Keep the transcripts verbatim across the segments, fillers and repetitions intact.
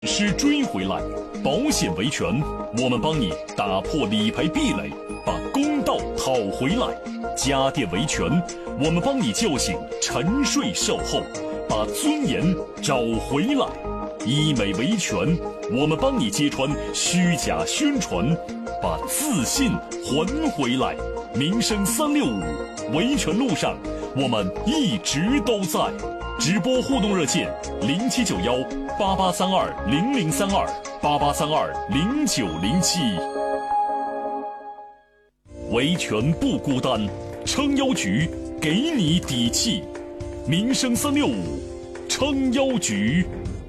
是追回来，保险维权，我们帮你打破理赔壁垒，把公道讨回来；家电维权，我们帮你叫醒沉睡售后，把尊严找回来；医美维权，我们帮你揭穿虚假宣传，把自信还回来。民生三六五，维权路上，我们一直都在。直播互动热线零七九幺八八三二零零三二八八三二零九零七。维权不孤单，撑腰局给你底气。民生三六五，撑腰局。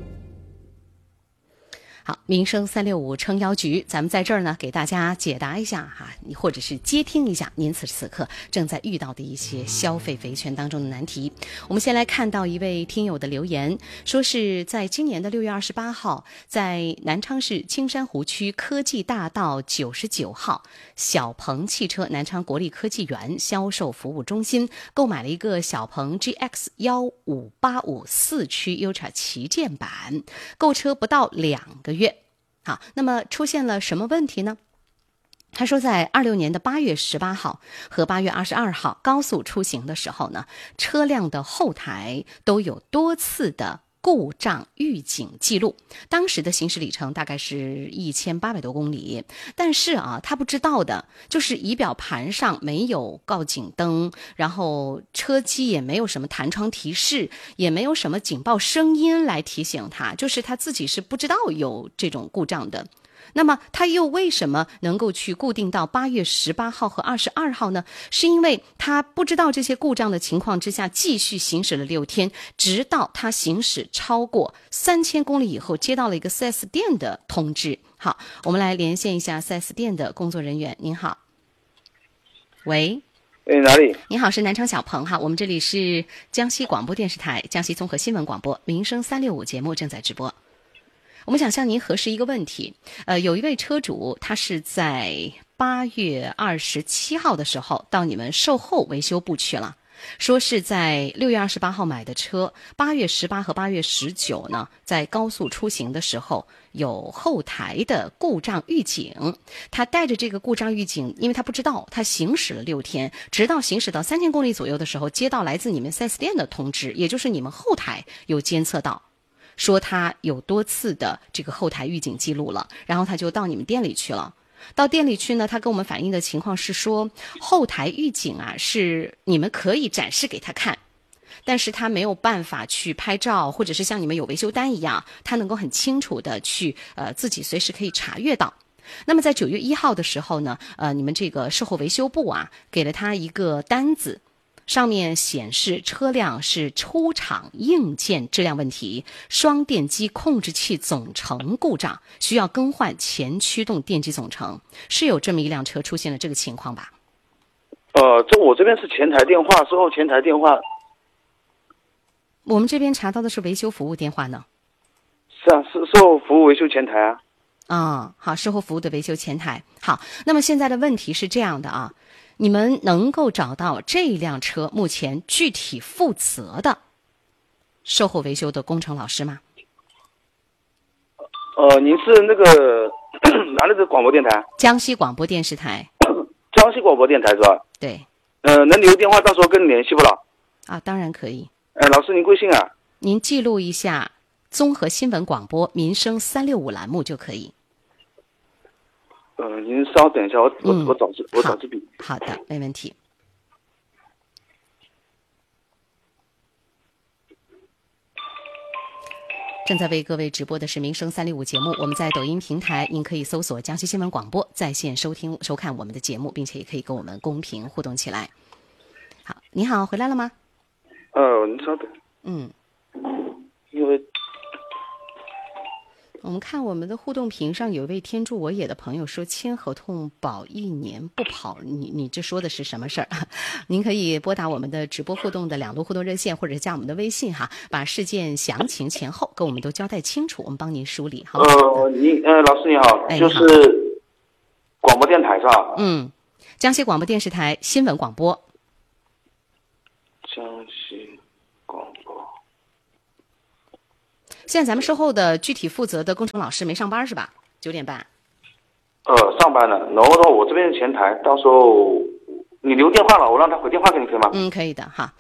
好，民生三六五撑腰局，咱们在这儿呢给大家解答一下哈，你或者是接听一下您此时此刻正在遇到的一些消费维权当中的难题。我们先来看到一位听友的留言，说是在今年的六月二十八号，在南昌市青山湖区科技大道九十九号小鹏汽车南昌国立科技园销售服务中心购买了一个小鹏 G X 一五八五四驱 Ultra 旗舰版，购车不到两个月。好，那么出现了什么问题呢？他说在二六年的八月十八号和八月二十二号高速出行的时候呢，车辆的后台都有多次的故障预警记录，当时的行驶里程大概是一千八百多公里，但是啊，他不知道的就是仪表盘上没有告警灯，然后车机也没有什么弹窗提示，也没有什么警报声音来提醒他，就是他自己是不知道有这种故障的。那么他又为什么能够去固定到八月十八号和二十二号呢？是因为他不知道这些故障的情况之下，继续行驶了六天，直到他行驶超过三千公里以后，接到了一个 四 S 店的通知。好，我们来连线一下 四 S 店的工作人员。您好，喂。 哎，哪里？ 您好，是南昌小鹏哈，我们这里是江西广播电视台江西综合新闻广播民生三六五节目正在直播。我们想向您核实一个问题，呃，有一位车主，他是在八月二十七号的时候到你们售后维修部去了，说是在六月二十八号买的车，八月十八和八月十九呢，在高速出行的时候有后台的故障预警，他带着这个故障预警，因为他不知道，他行驶了六天，直到行驶到三千公里左右的时候，接到来自你们 四 S 店的通知，也就是你们后台有监测到。说他有多次的这个后台预警记录了，然后他就到你们店里去了。到店里去呢，他跟我们反映的情况是说，后台预警啊是你们可以展示给他看，但是他没有办法去拍照，或者是像你们有维修单一样，他能够很清楚的去呃自己随时可以查阅到。那么在九月一号的时候呢，呃，你们这个售后维修部啊给了他一个单子。上面显示车辆是出厂硬件质量问题，双电机控制器总成故障，需要更换前驱动电机总成，是有这么一辆车出现了这个情况吧？ 呃，这我这边是前台电话，售后前台电话。 我们这边查到的是维修服务电话呢。 是啊，是售后服务维修前台啊。 啊、哦，好，售后服务的维修前台。好，那么现在的问题是这样的啊。你们能够找到这辆车目前具体负责的售后维修的工程老师吗？ 呃，您是那个哪里的广播电台？ 江西广播电视台。 江西广播电台是吧？ 对。 呃，能留电话，到时候跟你联系不了？ 啊，当然可以。 呃，老师您贵姓啊？ 您记录一下综合新闻广播民生三六五栏目就可以。 呃，您稍等一下，我我、嗯、我找支我找支笔。 好的，没问题。正在为各位直播的是民生三六五节目，我们在抖音平台您可以搜索江西新闻广播在线收听收看我们的节目，并且也可以跟我们公屏互动起来。好，你好，回来了吗？ 呃，您稍等。 嗯。 因为我们看我们的互动屏上有一位天助我也的朋友说签合同保一年不跑，你你这说的是什么事儿？您可以拨打我们的直播互动的两路互动热线，或者加我们的微信哈，把事件详情前后跟我们都交代清楚，我们帮您梳理好。 呃，你呃，老师你好， 哎、 就是广播电台是吧？ 嗯，江西广播电视台新闻广播。 江西广播。 现在咱们售后的具体负责的工程老师没上班是吧？九点半。 呃，上班了。然后的话，我这边是前台，到时候你留电话了，我让他回电话给你，可以吗？ 嗯，可以的哈。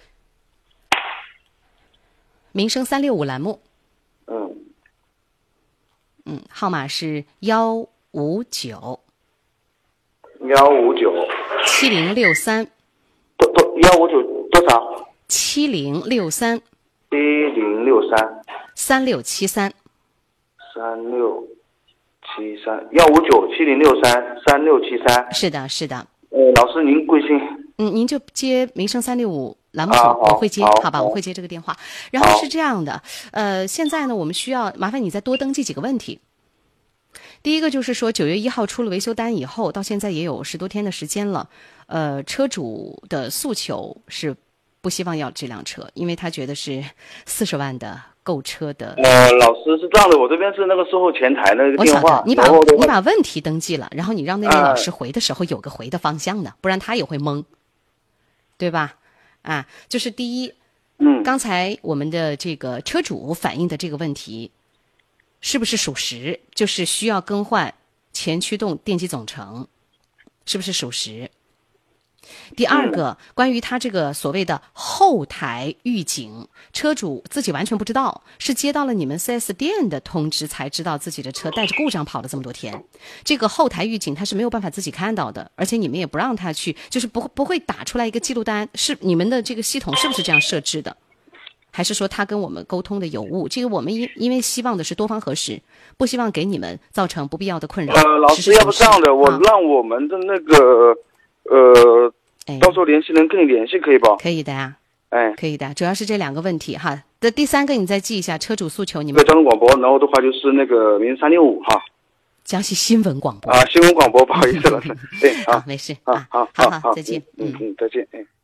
民生三六五栏目。 嗯。 嗯，号码是幺五九。 幺五九。 七零六三。 多多幺五九多少？ 七零六三。 七零六三。 三六七三。 三六七三。幺五九七零六三三六七三。 是的，是的。 呃，老师您贵姓？ 嗯，您就接民生三六五栏目组， 啊、 我会接， 好, 好吧，我会接这个电话。然后是这样的，呃，现在呢，我们需要麻烦你再多登记几个问题。第一个就是说，九月一号出了维修单以后，到现在也有十多天的时间了。呃，车主的诉求是不希望要这辆车，因为他觉得是四十万的购车的。 呃，老师是这样的，我这边是那个售后前台那个电话。 我晓得，你把你把问题登记了，然后你让那位老师回的时候有个回的方向的，不然他也会懵，对吧？啊，就是第一， 嗯， 刚才我们的这个车主反映的这个问题，是不是属实？就是需要更换前驱动电机总成，是不是属实？第二个，关于他这个所谓的后台预警，车主自己完全不知道，是接到了你们 四 S 店的通知才知道自己的车带着故障跑了这么多天。这个后台预警他是没有办法自己看到的，而且你们也不让他去，就是不不会打出来一个记录单。是你们的这个系统是不是这样设置的？还是说他跟我们沟通的有误？这个我们因因为希望的是多方核实，不希望给你们造成不必要的困扰。 呃，老师，要不这样的，我让我们的那个、啊、呃。 哎、 到时候联系人跟你联系可以吧？ 可以的呀， 哎， 可以的，主要是这两个问题哈。的第三个你再记一下，车主诉求你们。 对，交通广播，然后的话就是那个民三六五哈。 江西新闻广播啊，新闻广播，不好意思了，对， 好，没事啊， 好， 好好，再见， 嗯嗯，再见，哎。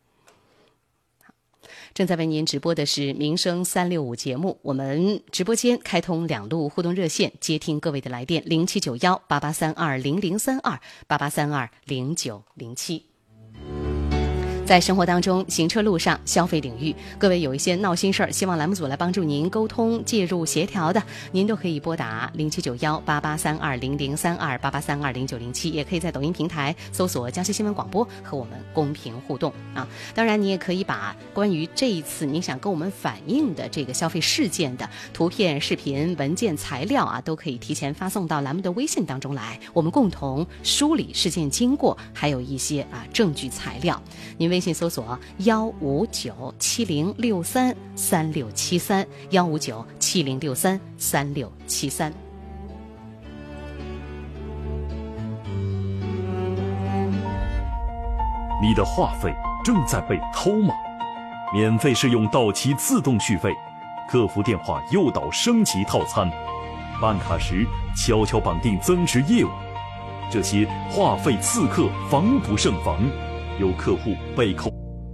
正在为您直播的是民生三六五节目，我们直播间开通两路互动热线，接听各位的来电，零七九幺八八三二零零三二八八三二零九零七。在生活当中，行车路上，消费领域，各位有一些闹心事儿，希望栏目组来帮助您沟通、介入、协调的，您都可以拨打零七九幺八八三二零零三二八八三二零九零七，也可以在抖音平台搜索江西新闻广播和我们公屏互动啊。当然，你也可以把关于这一次您想跟我们反映的这个消费事件的图片、视频、文件、材料啊，都可以提前发送到栏目的微信当中来，我们共同梳理事件经过，还有一些啊证据材料。您微信搜索幺五九七零六三三六七三幺五九七零六三三六七三。 你的话费正在被偷吗？免费试用到期自动续费，客服电话诱导升级套餐，办卡时悄悄绑定增值业务，这些话费刺客防不胜防，有客户被扣。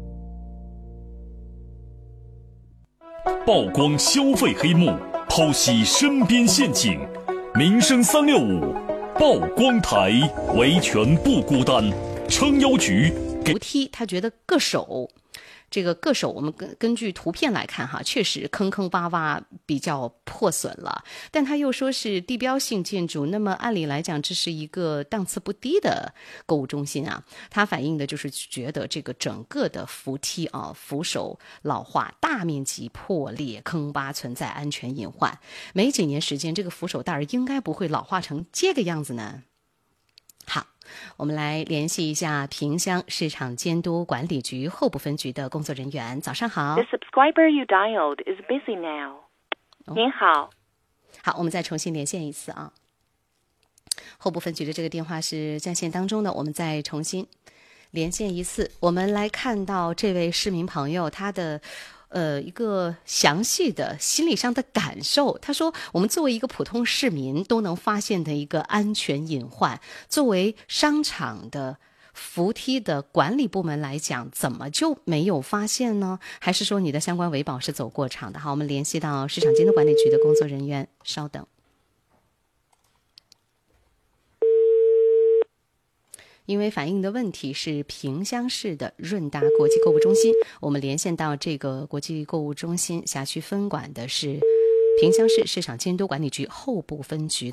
曝光消费黑幕，剖析身边陷阱，民生三六五曝光台，维权不孤单。撑腰局给扶梯，他觉得各手这个各手我们根根据图片来看哈，确实坑坑洼洼比较破损了，但他又说是地标性建筑，那么按理来讲这是一个档次不低的购物中心啊。他反映的就是觉得这个整个的扶梯啊扶手老化，大面积破裂，坑洼存在安全隐患。没几年时间，这个扶手带应该不会老化成这个样子呢。好，我们来联系一下萍乡市场监督管理局后部分局的工作人员。早上好。 The subscriber you dialed is busy now、哦、您好。 好，我们再重新连线一次啊。后部分局的这个电话是在线当中的，我们再重新连线一次。我们来看到这位市民朋友他的呃，一个详细的心理上的感受。他说我们作为一个普通市民都能发现的一个安全隐患，作为商场的扶梯的管理部门来讲，怎么就没有发现呢？还是说你的相关维保是走过场的？好，我们联系到市场监督管理局的工作人员，稍等。因为反映的问题是萍乡市的润达国际购物中心，我们连线到这个国际购物中心辖区分管的是萍乡市市场监督管理局后部分局。